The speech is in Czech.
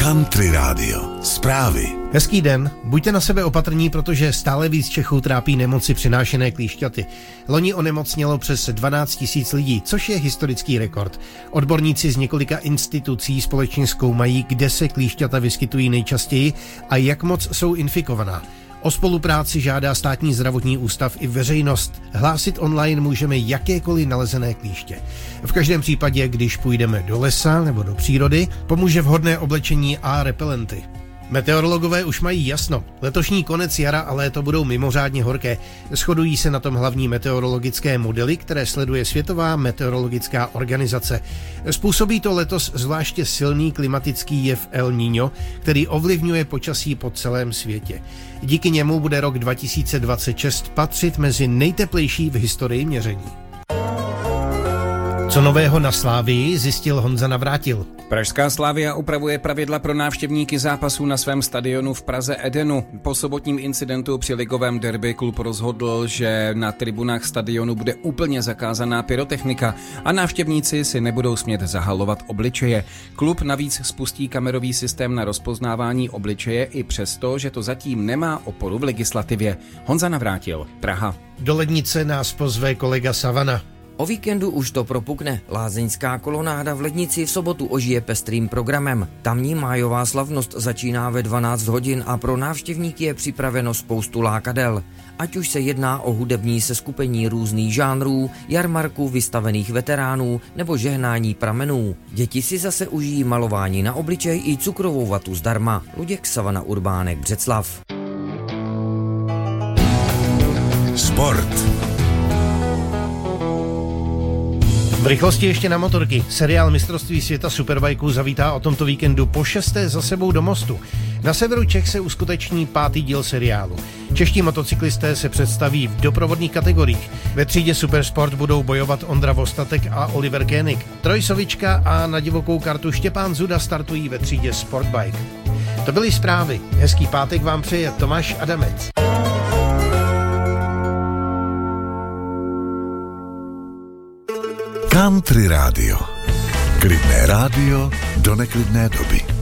Country Radio. Zprávy. Hezký den, buďte na sebe opatrní, protože stále víc Čechů trápí nemoci přinášené klíšťaty. Loni onemocnělo přes 12 000 lidí, což je historický rekord. Odborníci z několika institucí společně zkoumají, kde se klíšťata vyskytují nejčastěji a jak moc jsou infikovaná. O spolupráci žádá Státní zdravotní ústav i veřejnost. Hlásit online můžeme jakékoliv nalezené klíště. V každém případě, když půjdeme do lesa nebo do přírody, pomůže vhodné oblečení a repelenty. Meteorologové už mají jasno. Letošní konec jara a léto budou mimořádně horké. Shodují se na tom hlavní meteorologické modely, které sleduje Světová meteorologická organizace. Způsobí to letos zvláště silný klimatický jev El Niño, který ovlivňuje počasí po celém světě. Díky němu bude rok 2026 patřit mezi nejteplejší v historii měření. Co nového na Slavii, zjistil Honza Navrátil. Pražská Slavia upravuje pravidla pro návštěvníky zápasů na svém stadionu v Praze Edenu. Po sobotním incidentu při ligovém derby klub rozhodl, že na tribunách stadionu bude úplně zakázaná pyrotechnika a návštěvníci si nebudou smět zahalovat obličeje. Klub navíc spustí kamerový systém na rozpoznávání obličeje i přesto, že to zatím nemá oporu v legislativě. Honza Navrátil, Praha. Do Lednice nás pozve kolega Savana. O víkendu už to propukne. Lázeňská kolonáda v Lednici v sobotu ožije pestrým programem. Tamní májová slavnost začíná ve 12 hodin a pro návštěvníky je připraveno spoustu lákadel. Ať už se jedná o hudební seskupení různých žánrů, jarmarku vystavených veteránů nebo žehnání pramenů. Děti si zase užijí malování na obličej i cukrovou vatu zdarma. Luděk, Savana, Urbánek, Břeclav. Sport. V rychlosti ještě na motorky. Seriál Mistrovství světa Superbikeů zavítá o tomto víkendu po 6. za sebou do Mostu. Na severu Čech se uskuteční 5. díl seriálu. Čeští motocyklisté se představí v doprovodných kategoriích. Ve třídě Supersport budou bojovat Ondra Vostatek a Oliver Koenig. Trojsovička a na divokou kartu Štěpán Zuda startují ve třídě Sportbike. To byly zprávy. Hezký pátek vám přeje Tomáš Adamec. Country Radio. Klidné rádio do neklidné doby.